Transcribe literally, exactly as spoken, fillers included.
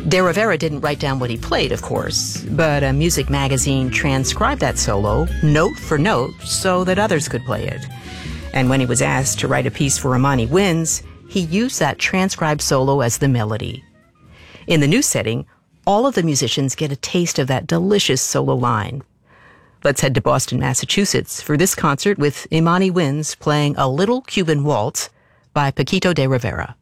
De Rivera didn't write down what he played, of course, but a music magazine transcribed that solo, note for note, so that others could play it. And when he was asked to write a piece for Imani Winds, he used that transcribed solo as the melody. In the new setting, all of the musicians get a taste of that delicious solo line. Let's head to Boston, Massachusetts for this concert with Imani Winds playing A Little Cuban Waltz by Paquito de Rivera.